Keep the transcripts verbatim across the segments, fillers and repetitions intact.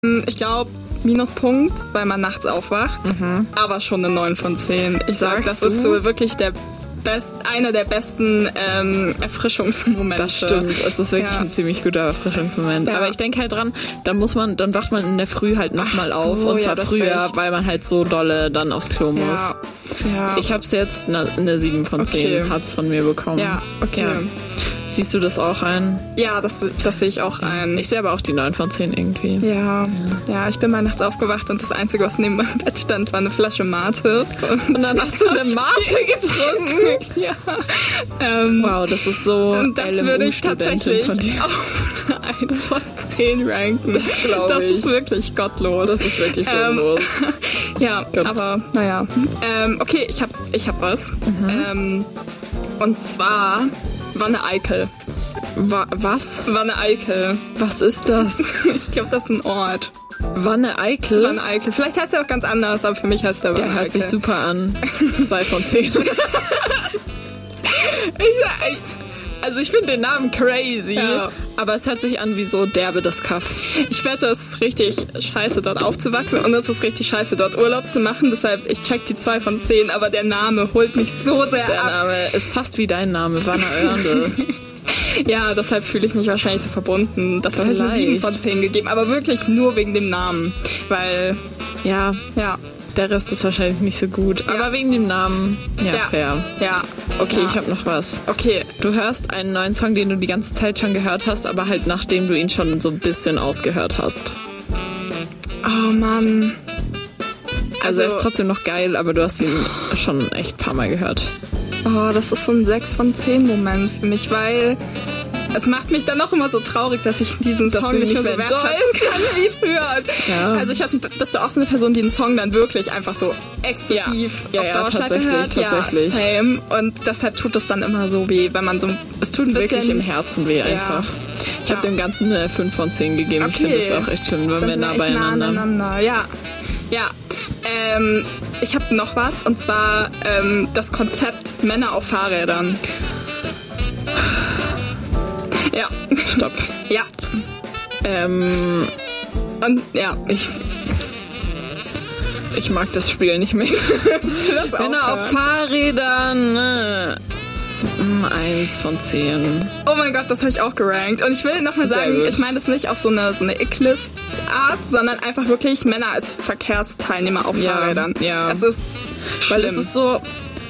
Ich glaube, Minuspunkt, weil man nachts aufwacht, mhm. aber schon eine neun von zehn. Ich sag, das du? ist so wirklich der best, einer der besten ähm, Erfrischungsmomente. Das stimmt, es ist wirklich ja. ein ziemlich guter Erfrischungsmoment. Ja. Aber ich denke halt dran, dann muss man, dann wacht man in der Früh halt nochmal so, auf und zwar ja, früher, weil man halt so dolle dann aufs Klo muss. Ja. Ja. Ich hab's jetzt eine, eine sieben von zehn, okay. hat's von mir bekommen. Ja, okay. Ja. Siehst du das auch ein? Ja, das, das sehe ich auch ein. Ich sehe aber auch die neun von zehn irgendwie. Ja. ja, ja, ich bin mal nachts aufgewacht und das Einzige, was neben meinem Bett stand, war eine Flasche Mate. Und, und dann hast du eine Mate getrunken? Ja. Ähm, wow, das ist so und das würde ich tatsächlich von dir. auf eine eins von zehn ranken. Das glaube ich. Das ist wirklich gottlos. Das ist wirklich gottlos. Ähm, ja, Gott. aber naja. Ähm, okay, ich habe ich hab was. Mhm. Ähm, und zwar... Wanne-Eickel. Wa- was? Wanne-Eickel. Was ist das? Ich glaube, das ist ein Ort. Wanne-Eickel? Wanne-Eickel. Vielleicht heißt er auch ganz anders, aber für mich heißt er Wanne-Eickel. Der hört sich super an. Zwei von zehn. ich, ich, also ich finde den Namen crazy, ja. aber es hört sich an wie so derbe das Kaff. Ich wette, es ist richtig scheiße, dort aufzuwachsen und es ist richtig scheiße, dort Urlaub zu machen. Deshalb, ich check die zwei von zehn, aber der Name holt mich so sehr der ab. Der Name ist fast wie dein Name, Wanne Oerndl. Ja, deshalb fühle ich mich wahrscheinlich so verbunden. Das habe ich eine sieben von zehn gegeben, aber wirklich nur wegen dem Namen. Weil, ja, ja. Der Rest ist wahrscheinlich nicht so gut. Ja. Aber wegen dem Namen, ja, ja. fair. Ja. Okay, ja. ich habe noch was. Okay. Du hörst einen neuen Song, den du die ganze Zeit schon gehört hast, aber halt nachdem du ihn schon so ein bisschen ausgehört hast. Oh Mann. Also, also er ist trotzdem noch geil, aber du hast ihn schon echt ein paar Mal gehört. Oh, das ist so ein sechs von zehn Moment für mich, weil... Es macht mich dann auch immer so traurig, dass ich diesen dass Song nicht mehr so wertschätzen kann wie früher. Ja. Also ich weiß nicht, bist du auch so eine Person, die einen Song dann wirklich einfach so exzessiv ja. auf ja, ja, Dauerschleife tatsächlich, hört? tatsächlich. Ja, same. Und deshalb tut es dann immer so weh, wenn man so Es tut ein wirklich bisschen, im Herzen weh einfach. Ja. Ich habe ja. dem Ganzen eine fünf von zehn gegeben. Okay. Ich finde das auch echt schön, wenn wir nah beieinander. Nah aneinander. Ja, ja. Ähm, ich habe noch was, und zwar ähm, das Konzept Männer auf Fahrrädern. Ja. Stopp. Ja. Ähm, und ja, ich ich mag das Spiel nicht mehr. Männer auf Fahrrädern, ne? Eins von zehn. Oh mein Gott, das habe ich auch gerankt. Und ich will nochmal sagen, ich meine das nicht auf so eine, so eine Ick-List-Art, sondern einfach wirklich Männer als Verkehrsteilnehmer auf ja, Fahrrädern. Ja. Es ist Weil es ist so,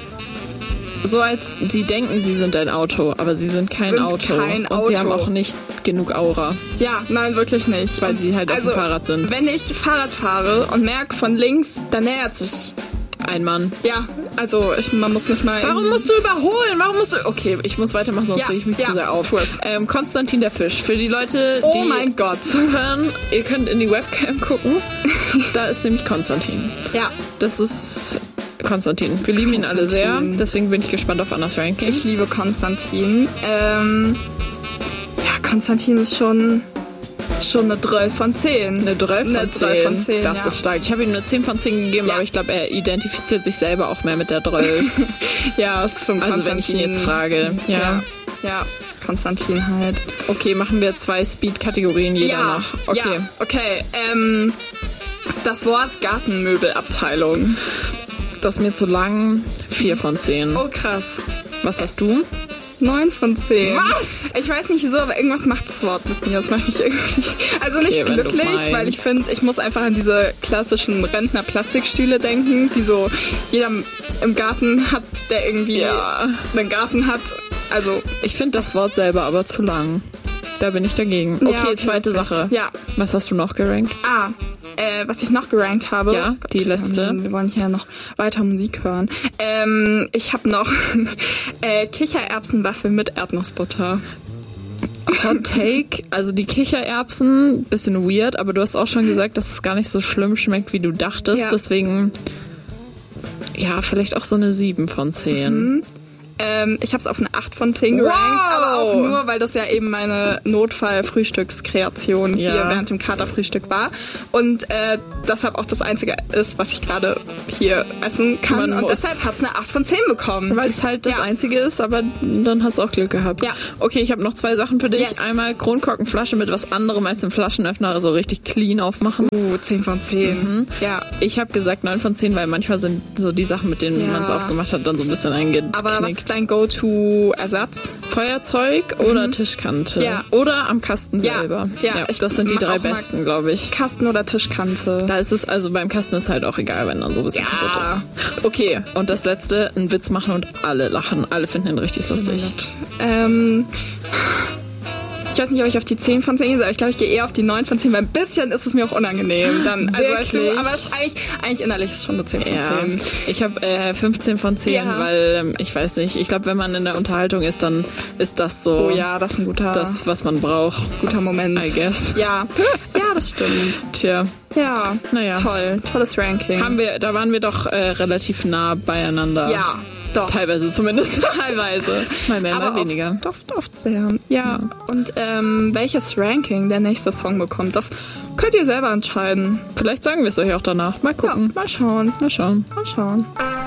so als sie denken, sie sind ein Auto, aber sie sind kein sind Auto. Kein Und Auto. sie haben auch nicht genug Aura. Ja, nein, wirklich nicht. Weil sie halt also, auf dem Fahrrad sind. Wenn ich Fahrrad fahre und merke von links, da nähert sich ein Mann. Ja, also ich, man muss nicht mal... Warum musst du überholen? Warum musst du... Okay, ich muss weitermachen, sonst ja, rege ich mich ja, zu sehr auf. Ähm, Konstantin der Fisch. Für die Leute, die oh mein Gott. zuhören, ihr könnt in die Webcam gucken. Da ist nämlich Konstantin. Ja. Das ist Konstantin. Wir lieben ihn alle sehr. Deswegen bin ich gespannt auf Annas Ranking. Ich liebe Konstantin. Ähm, ja, Konstantin ist schon... Schon eine drei von zehn. Eine drei von zehn. von zehn, das ja. ist stark. Ich habe ihm eine zehn von zehn gegeben, ja. aber ich glaube, er identifiziert sich selber auch mehr mit der drei. Ja, es ist so ein Also wenn ich ihn jetzt frage. Ja, ja, ja Konstantin halt. Okay, machen wir zwei Speed-Kategorien jeder ja, noch. Okay, ja, okay. Ähm, das Wort Gartenmöbelabteilung. Das ist mir zu lang. vier von zehn. Oh, krass. Was hast du? neun von zehn. Was? Ich weiß nicht wieso, aber irgendwas macht das Wort mit mir. Das macht mich irgendwie... Also nicht okay, glücklich, weil ich finde, ich muss einfach an diese klassischen Rentner-Plastikstühle denken, die so jeder im Garten hat, der irgendwie ja. einen Garten hat. Also ich finde das Wort selber aber zu lang. Da bin ich dagegen. Okay, ja, okay zweite Sache. Ja. Was hast du noch gerankt? Ah, äh, was ich noch gerankt habe. Ja, die Gott, letzte. Wir wollen hier noch weiter Musik hören. Ähm, ich habe noch äh, Kichererbsenwaffel mit Erdnussbutter. Hot Take. Also die Kichererbsen, bisschen weird, aber du hast auch schon gesagt, dass es gar nicht so schlimm schmeckt, wie du dachtest. Ja. Deswegen, ja, vielleicht auch so eine sieben von zehn. Mhm. Ähm, ich habe es auf eine acht von zehn gerankt, wow. aber auch nur, weil das ja eben meine Notfall-Frühstückskreation hier ja. während dem Katerfrühstück war. Und äh, deshalb auch das Einzige ist, was ich gerade hier essen kann. Man und muss. Deshalb hat es eine acht von zehn bekommen. Weil es halt das ja. Einzige ist, aber dann hat es auch Glück gehabt. Ja. Okay, ich habe noch zwei Sachen für dich. Yes. Einmal Kronkorkenflasche mit was anderem als dem Flaschenöffner, also richtig clean aufmachen. Uh, zehn von zehn. Mhm. Ja. Ich habe gesagt neun von zehn, weil manchmal sind so die Sachen, mit denen ja. man es aufgemacht hat, dann so ein bisschen eingeknickt. Aber was ist dein Go-To-Ersatz? Feuerzeug mhm. oder Tischkante. Ja. Oder am Kasten ja. selber. Ja, ja. Das sind die drei besten, glaube ich. Kasten oder Tischkante. Da ist es, also beim Kasten ist halt auch egal, wenn dann so ein bisschen ja. kaputt ist. Okay, und das letzte, einen Witz machen und alle lachen. Alle finden ihn richtig lustig. Ähm... Ich weiß nicht, ob ich auf die zehn von zehn gehe, aber ich glaube, ich gehe eher auf die neun von zehn, weil ein bisschen ist es mir auch unangenehm. Dann, also weißt du, aber es ist eigentlich, eigentlich innerlich ist es schon eine zehn von zehn. Ja. Ich habe äh, fünfzehn von zehn, ja. weil ähm, ich weiß nicht, ich glaube, wenn man in der Unterhaltung ist, dann ist das so oh ja, das ist ein guter, das, was man braucht. Guter Moment. I guess. Ja, ja, das stimmt. Tja. Ja, naja. Toll. Tolles Ranking. Haben wir, da waren wir doch äh, relativ nah beieinander. Ja. Doch. Teilweise zumindest. Teilweise. Mal mehr, aber mal weniger. Oft, oft, oft sehr. Ja. ja. Und ähm, welches Ranking der nächste Song bekommt, das könnt ihr selber entscheiden. Vielleicht sagen wir es euch auch danach. Mal gucken. Ja, mal schauen. Mal schauen. Mal schauen.